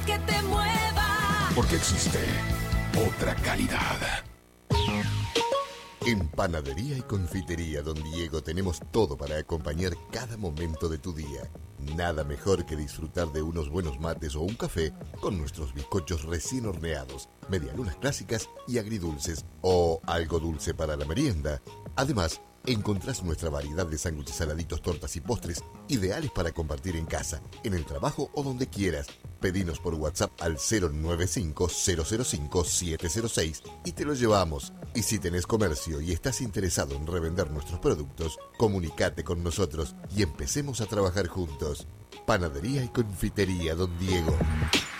Que te mueva. Porque existe otra calidad. En Panadería y Confitería Don Diego tenemos todo para acompañar cada momento de tu día. Nada mejor que disfrutar de unos buenos mates o un café con nuestros bizcochos recién horneados, medialunas clásicas y agridulces, o algo dulce para la merienda. Además, encontrás nuestra variedad de sándwiches, saladitos, tortas y postres ideales para compartir en casa, en el trabajo o donde quieras. Pedinos por WhatsApp al 095-005-706 y te lo llevamos. Y si tenés comercio y estás interesado en revender nuestros productos, comunicate con nosotros y empecemos a trabajar juntos. Panadería y Confitería Don Diego.